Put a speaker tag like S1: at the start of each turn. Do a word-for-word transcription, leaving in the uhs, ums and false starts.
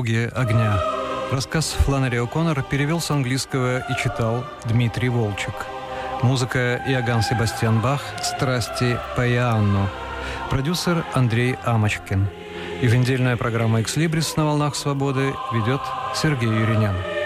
S1: «Боги огня». Рассказ Фланнери О'Коннор перевел с английского и читал Дмитрий Волчек. Музыка Иоганн Себастьян Бах «Страсти по Иоанну». Продюсер Андрей Амочкин. Еженедельная программа «Экслибрис» на волнах свободы ведет Сергей Юринян.